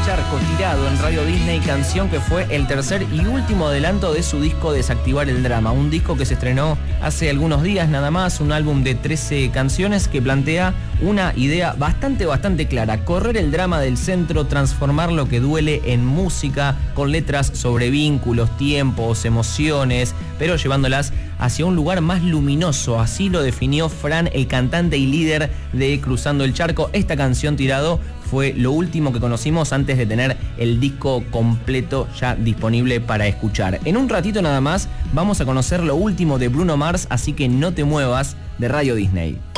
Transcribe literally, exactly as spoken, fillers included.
Charco, Tirado en Radio Disney, canción que fue el tercer y último adelanto de su disco Desactivar el Drama, un disco que se estrenó hace algunos días nada más, un álbum de trece canciones que plantea una idea bastante, bastante clara: correr el drama del centro, transformar lo que duele en música, con letras sobre vínculos, tiempos, emociones, pero llevándolas hacia un lugar más luminoso. Así lo definió Fran, el cantante y líder de Cruzando el Charco. Esta canción, Tirado, fue lo último que conocimos antes de tener el disco completo ya disponible para escuchar. En un ratito nada más vamos a conocer lo último de Bruno Mars, así que no te muevas de Radio Disney.